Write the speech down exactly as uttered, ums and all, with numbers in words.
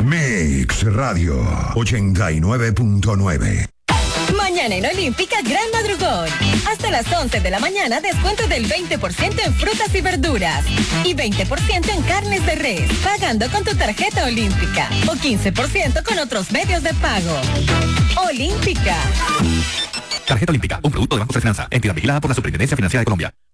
Mix Radio ochenta y nueve punto nueve. Mañana en Olímpica, gran madrugón. Hasta las once de la mañana, descuento del veinte por ciento en frutas y verduras. Y veinte por ciento en carnes de res, pagando con tu tarjeta Olímpica. O quince por ciento con otros medios de pago. Olímpica. Tarjeta Olímpica, un producto de Banco de Finanza, entidad vigilada por la Superintendencia Financiera de Colombia.